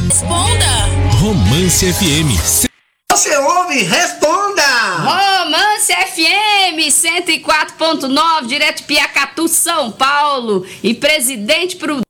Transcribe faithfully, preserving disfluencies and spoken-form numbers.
Responda! Romance F M. Você ouve? Responda! Romance F M cento e quatro ponto nove, direto de Piacatu, São Paulo. E Presidente Prudente